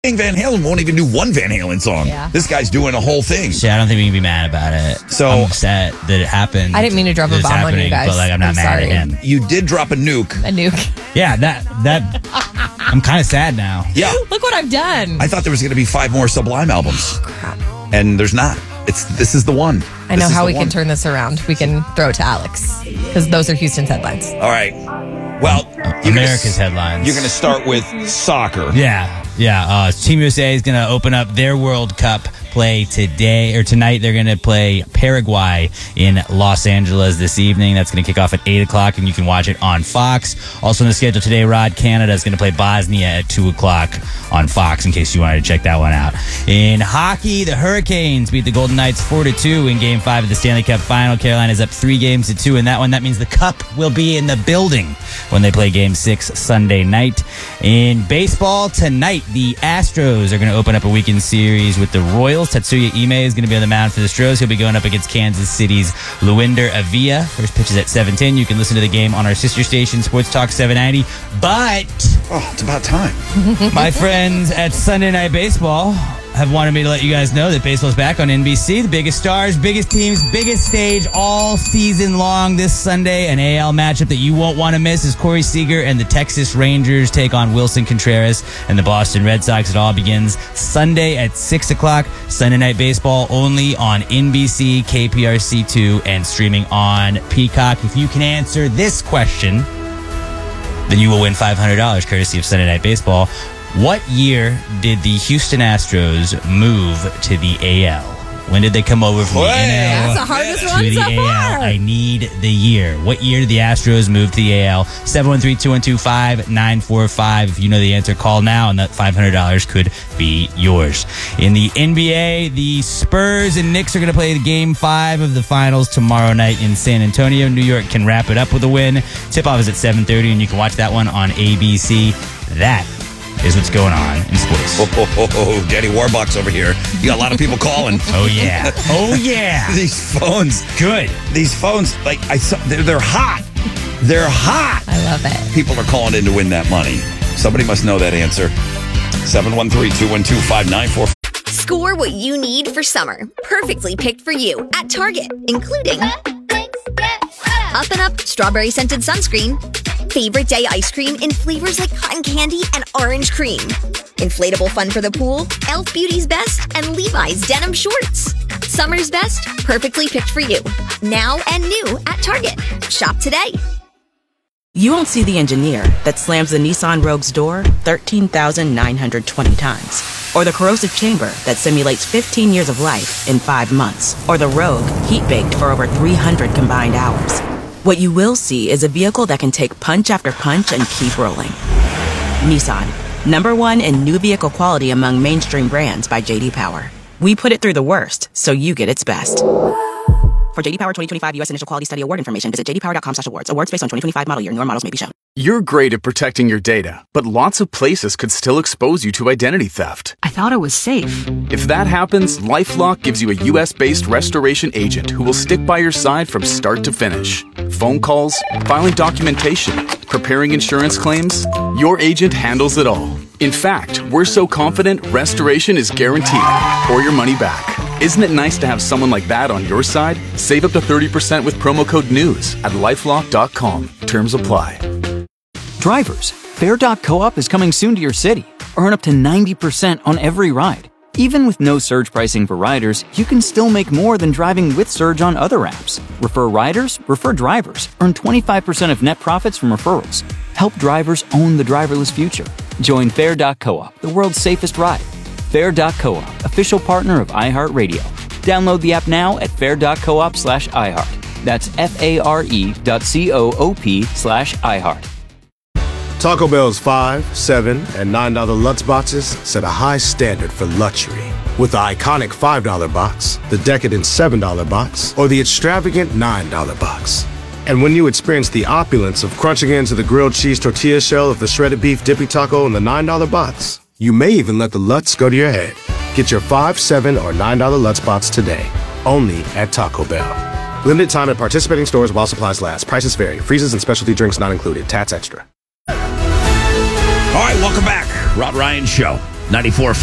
Van Halen won't even do one Van Halen song. Yeah. This guy's doing a whole thing. Yeah, I don't think we can be mad about it. So I'm upset that it happened. I didn't mean to drop a It's bomb on you happening, guys. But I'm not mad sorry. at him. You did drop a nuke. A nuke. Yeah, that I'm kind of sad now. Yeah. Look what I've done. I thought there was going to be 5 more Sublime albums. Crap. And there's not. This is the one. I know how we can turn this around. We can throw it to Alex because those are Houston's headlines. All right. Well, America's headlines. You're going to start with soccer. Yeah. Team USA is going to open up their World Cup play tonight. They're going to play Paraguay in Los Angeles this evening. That's going to kick off at 8 o'clock, and you can watch it on Fox. Also on the schedule today, Rod, Canada is going to play Bosnia at 2 o'clock on Fox, in case you wanted to check that one out. In hockey, the Hurricanes beat the Golden Knights 4-2 in Game 5 of the Stanley Cup Final. Carolina's up 3-2 in that one. That means the Cup will be in the building when they play Game 6 Sunday night. In baseball, tonight, the Astros are going to open up a weekend series with the Royals. Tetsuya Ime is going to be on the mound for the Stros. He'll be going up against Kansas City's Luinder Avila. First pitch is at 7:10. You can listen to the game on our sister station, Sports Talk 790. But it's about time. My friends at Sunday Night Baseball have wanted me to let you guys know that baseball's back on NBC. The biggest stars, biggest teams, biggest stage all season long. This Sunday, an AL matchup that you won't want to miss is Corey Seager and the Texas Rangers take on Wilson Contreras and the Boston Red Sox. It all begins Sunday at 6 o'clock. Sunday Night Baseball only on NBC, KPRC2, and streaming on Peacock. If you can answer this question, then you will win $500 courtesy of Sunday Night Baseball. What year did the Houston Astros move to the AL? When did they come over from the NL That's the hardest one to the so AL? far. I need the year. What year did the Astros move to the AL? 713-212-5945. If you know the answer, call now, and that $500 could be yours. In the NBA, the Spurs and Knicks are going to play the Game 5 of the Finals tomorrow night in San Antonio. New York can wrap it up with a win. Tip-off is at 7:30, and you can watch that one on ABC. That is what's going on in sports. Oh, Daddy Warbucks over here. You got a lot of people calling. Oh, yeah. Oh, yeah. These phones. Good. These phones, they're hot. They're hot. I love it. People are calling in to win that money. Somebody must know that answer. 713-212-5945. Score what you need for summer. Perfectly picked for you at Target, including Up and Up Strawberry Scented Sunscreen, Favorite Day Ice Cream in flavors like cotton candy and orange cream, Inflatable Fun for the Pool, Elf Beauty's Best, and Levi's Denim Shorts. Summer's best, perfectly picked for you. Now and new at Target. Shop today. You won't see the engineer that slams the Nissan Rogue's door 13,920 times. Or the corrosive chamber that simulates 15 years of life in 5 months. Or the Rogue heat-baked for over 300 combined hours. What you will see is a vehicle that can take punch after punch and keep rolling. Nissan, #1 in new vehicle quality among mainstream brands by J.D. Power. We put it through the worst, so you get its best. For J.D. Power 2025 U.S. Initial Quality Study Award information, visit jdpower.com/awards. Awards based on 2025 model year. Newer models may be shown. You're great at protecting your data, but lots of places could still expose you to identity theft. I thought it was safe. If that happens, LifeLock gives you a U.S.-based restoration agent who will stick by your side from start to finish. Phone calls, filing documentation, preparing insurance claims, your agent handles it all. In fact, we're so confident restoration is guaranteed or your money back. Isn't it nice to have someone like that on your side? Save up to 30% with promo code NEWS at LifeLock.com. Terms apply. Drivers, Fair.coop is coming soon to your city. Earn up to 90% on every ride. Even with no surge pricing for riders, you can still make more than driving with surge on other apps. Refer riders, refer drivers. Earn 25% of net profits from referrals. Help drivers own the driverless future. Join Fair.coop, the world's safest ride. Fair.coop, official partner of iHeartRadio. Download the app now at fair.coop/iHeart. That's FARE.coop/iHeart. Taco Bell's $5, $7, and $9 Lutz boxes set a high standard for luxury. With the iconic $5 box, the decadent $7 box, or the extravagant $9 box. And when you experience the opulence of crunching into the grilled cheese tortilla shell of the shredded beef dippy taco in the $9 box, you may even let the Lutz go to your head. Get your $5, $7, or $9 Lutz box today, only at Taco Bell. Limited time at participating stores while supplies last. Prices vary. Freezes and specialty drinks not included. Tats extra. All right, welcome back. Rod Ryan Show. 94